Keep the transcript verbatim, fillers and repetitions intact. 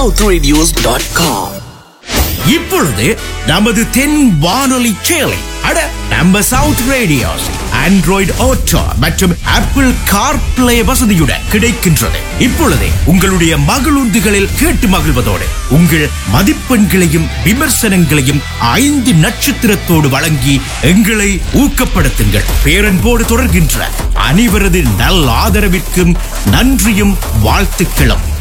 South radios dot com. இப்பொழுது நமது தென் வானொலி சேலை அட நம்ம சவுத் ரேடியோஸ் ஆண்ட்ராய்டு ஆட்டோ மற்றும் ஆப்பிள் கார்பிளே வசதியுடன் கிடைக்கின்றது. இப்பொழுது உங்களுடைய மகிழுந்துகளில் கேட்டு மகிழ்வதோடு உங்கள் மதிப்பெண்களையும் விமர்சனங்களையும் ஐந்து நட்சத்திரத்தோடு வழங்கி எங்களை ஊக்கப்படுத்துங்கள். பேரன்போடு தொடர்கின்ற அனைவரது நல் ஆதரவிற்கும் நன்றியும் வாழ்த்துக்களும்.